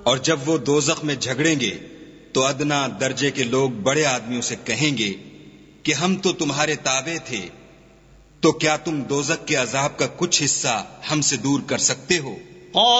और जब वो दोज़ख में झगड़ेंगे तो अदना दर्जे के लोग बड़े आदमियों से कहेंगे कि हम तो तुम्हारे ताबे थे, तो क्या तुम दोज़ख के अजाब का कुछ हिस्सा हमसे दूर कर सकते हो?